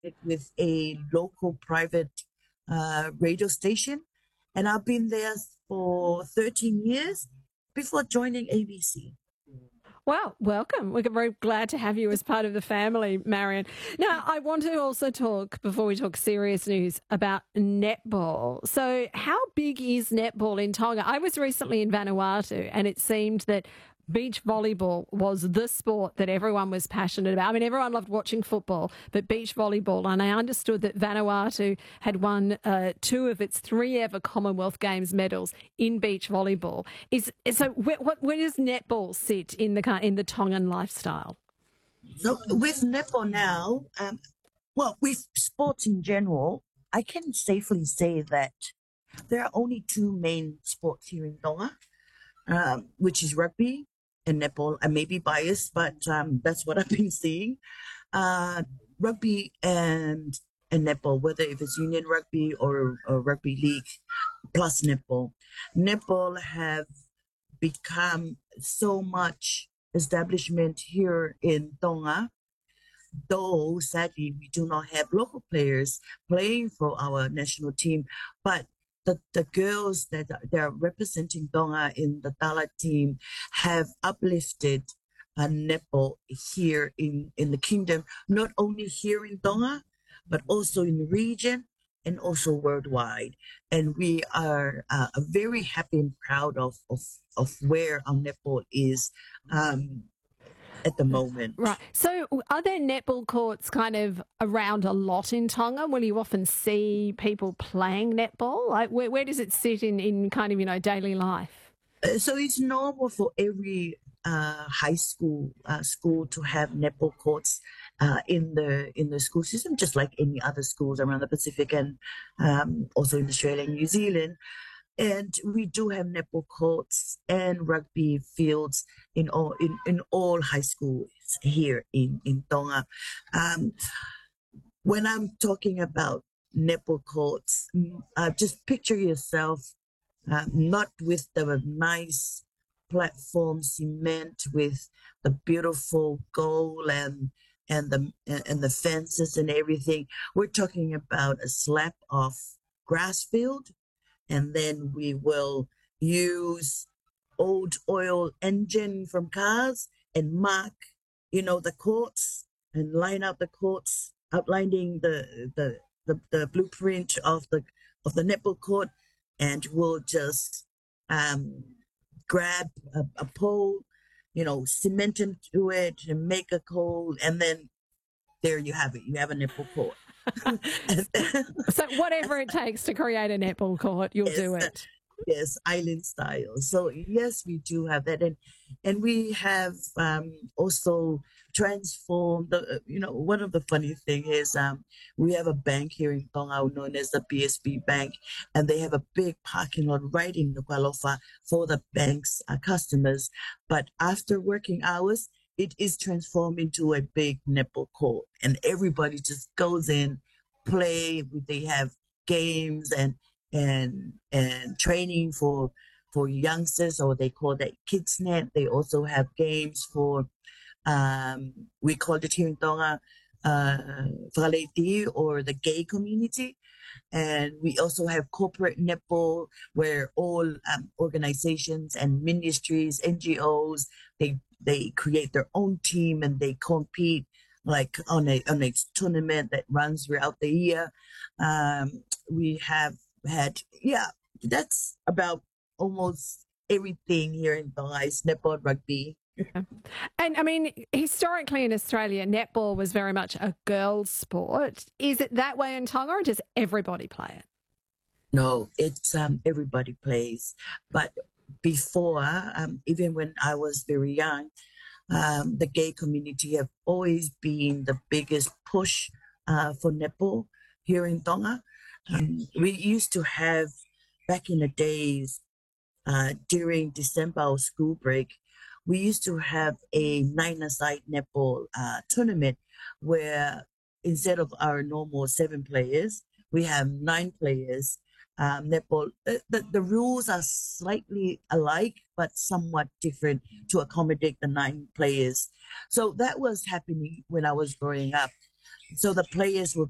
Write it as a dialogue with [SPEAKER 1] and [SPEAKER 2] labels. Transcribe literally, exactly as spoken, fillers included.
[SPEAKER 1] with a local private uh, radio station, and I've been there for thirteen years before joining A B C.
[SPEAKER 2] Well, welcome. We're very glad to have you as part of the family, Marion. Now, I want to also talk, before we talk serious news, about netball. So, how big is netball in Tonga? I was recently in Vanuatu, and it seemed that beach volleyball was the sport that everyone was passionate about. I mean, everyone loved watching football, but beach volleyball. And I understood that Vanuatu had won uh, two of its three ever Commonwealth Games medals in beach volleyball. Is so where, what, where does netball sit in the in the Tongan lifestyle?
[SPEAKER 1] So with netball now, um, well, with sports in general, I can safely say that there are only two main sports here in Tonga, um, which is rugby and netball. I may be biased, but um, that's what I've been seeing. Uh, rugby and and netball, whether if it's union rugby or, or rugby league, plus netball. Netball have become so much establishment here in Tonga, though sadly we do not have local players playing for our national team, but the, the girls that are, that are representing Tonga in the Tala team have uplifted uh, netball here in, in the kingdom, not only here in Tonga, but also in the region and also worldwide. And we are uh, very happy and proud of, of, of where our netball is um, at the moment.
[SPEAKER 2] Right. So are there netball courts kind of around a lot in Tonga? Will you often see people playing netball? Like where, where does it sit in, in kind of, you know, daily life?
[SPEAKER 1] Uh, so it's normal for every uh, high school uh, school to have netball courts uh, in the in the school system, just like any other schools around the Pacific and um, also in Australia and New Zealand. And we do have netball courts and rugby fields in all in, in all high schools here in in Tonga. Um, when I'm talking about netball courts, uh, just picture yourself uh, not with the nice platform cement with the beautiful goal and and the and the fences and everything. We're talking about a slab of grass field, and then we will use old oil engine from cars and mark, you know, the courts and line up the courts, outlining the the the, the blueprint of the of the netball court, and we'll just um, grab a, a pole, you know, cement into it and make a hole, and then there you have it. You have a netball court.
[SPEAKER 2] So whatever it takes to create a netball court, you'll
[SPEAKER 1] yes,
[SPEAKER 2] do it.
[SPEAKER 1] Yes, island style. So yes, we do have that, and and we have um, also transformed. The, uh, you know, one of the funny thing is um, we have a bank here in Tonga known as the B S B Bank, and they have a big parking lot right in Nuku'alofa for the bank's uh, customers. But after working hours, it is transformed into a big netball court, and everybody just goes in, play. They have games and and and training for for youngsters, or they call that kids net. They also have games for um we call it here in Tonga uh Whakaleiti, or the gay community. And we also have corporate netball, where all um, organizations and ministries, N G Os, they they create their own team and they compete like on a on a tournament that runs throughout the year. Um, we have had, yeah, that's about almost everything here in Tonga is netball, rugby.
[SPEAKER 2] And I mean, historically in Australia, netball was very much a girls' sport. Is it that way in Tonga, or does everybody play it?
[SPEAKER 1] No, it's um everybody plays. But before, um, even when I was very young, um, the gay community have always been the biggest push uh, for netball here in Tonga. Um, we used to have, back in the days, uh, during December or school break, we used to have a nine-a-side netball uh, tournament where instead of our normal seven players, we have nine players. Um, netball, the, the, the rules are slightly alike, but somewhat different to accommodate the nine players. So that was happening when I was growing up. So the players will